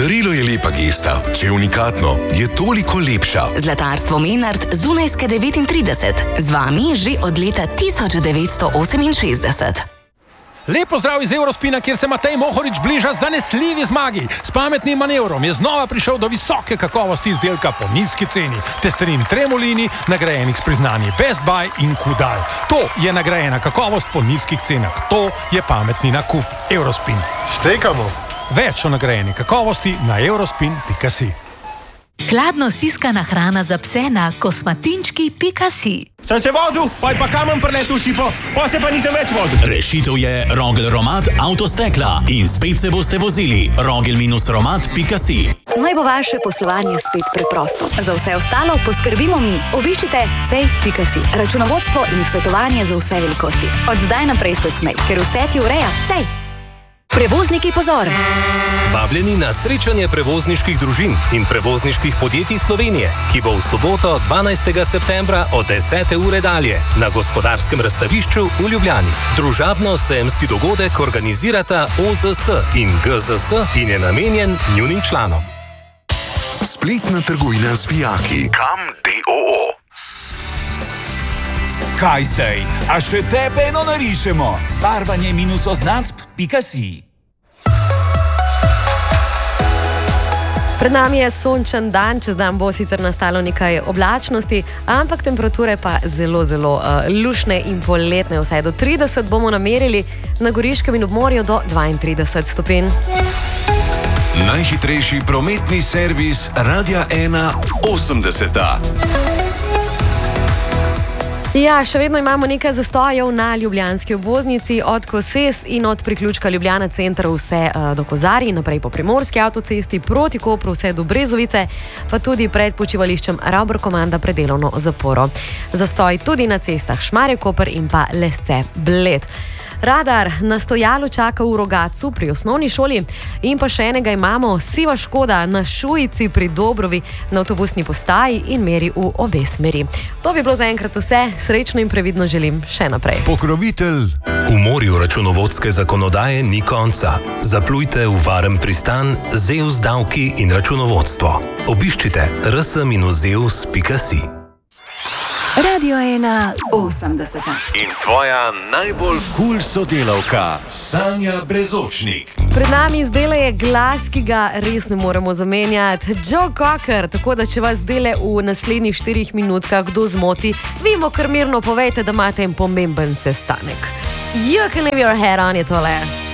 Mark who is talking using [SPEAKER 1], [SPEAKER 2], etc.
[SPEAKER 1] Darilo je lepa gesta, če je unikatno, je toliko lepša.
[SPEAKER 2] Zlatarstvo Menard z Dunajske 39. Z vami že od leta 1968.
[SPEAKER 3] Lep pozdrav iz Eurospina, kjer se Matej Mohorič bliža zanesljivi zmagi. S pametnim manevrom je znova prišel do visoke kakovosti izdelka po nizki ceni. Testerin Tremolini, nagrajenih s priznanji Best Buy in Kudal. To je nagrajena kakovost po nizkih cenah. To je pametni nakup. Eurospin.
[SPEAKER 4] Štekamo.
[SPEAKER 3] Več o nagrajeni kakovosti na eurospin.si.
[SPEAKER 5] Hladno stiskana hrana za pse na kosmatinčki.si.
[SPEAKER 6] Sem se vozil, pa kamen preletel šipo, pa se pa nisem več vozil.
[SPEAKER 7] Rešitev je Rogel Romat Avtostekla in spet se boste vozili. Rogel-romat.si.
[SPEAKER 8] Naj bo vaše poslovanje spet preprosto. Za vse ostalo poskrbimo mi. Obiščite cej.si. Računovodstvo in svetovanje za vse velikosti. Od zdaj naprej se smej, ker vse ti ureja Cej. Prevozniki, pozor!
[SPEAKER 9] Vabljeni na srečanje prevozniških družin in prevozniških podjetij Slovenije, ki bo v soboto 12. septembra od 10. ure dalje na Gospodarskem razstavišču v Ljubljani. Družabno-sejemski dogodek organizirata OZS in GZS in je namenjen njunim članom.
[SPEAKER 1] Spletna trgovina z vijaki. Kam.do.
[SPEAKER 10] Kaj zdaj? A še tebe eno narišemo? Barvanje-oznacb.si.
[SPEAKER 11] Pred nami je sončen dan, čez dan bo sicer nastalo nekaj oblačnosti, ampak temperature pa zelo lušne in poletne. Vsaj do 30 bomo namerili, na Goriškem in ob morju do 32 stopinj.
[SPEAKER 1] Najhitrejši prometni servis Radia 1 80.
[SPEAKER 11] Ja, še vedno imamo nekaj zastojev na ljubljanski obvoznici, od Koses in od priključka Ljubljana center vse do Kozarij, naprej po Primorski avtocesti, proti Kopru vse do Brezovice, pa tudi pred počivališčem Ravbor-Komanda pred delovno zaporo. Zastoj tudi na cestah Šmarje-Koper in pa Lesce-Bled. Radar na stojalu čaka v Rogatcu pri osnovni šoli in pa še enega imamo, siva škoda na Šujici pri Dobrovi na avtobusni postaji in meri v obe smeri. To bi bilo zaenkrat vse, srečno in previdno želim še naprej.
[SPEAKER 9] Pokrovitelj. V morju računovodske zakonodaje ni konca. Zaplujte v varen pristan ZEUS davki in računovodstvo. Obiščite rs-zeus.si.
[SPEAKER 8] Radio 1 80.
[SPEAKER 1] In tvoja najbolj cool sodelavka, Sanja Brezočnik.
[SPEAKER 11] Pred nami zdajle je glas, ki ga res ne moremo zamenjati. Joe Cocker, tako da če vas zdajle v naslednjih 4 minutkah kdo zmoti, vi mu kar mirno povejte, da imate en pomemben sestanek. You can leave your head on, je tole.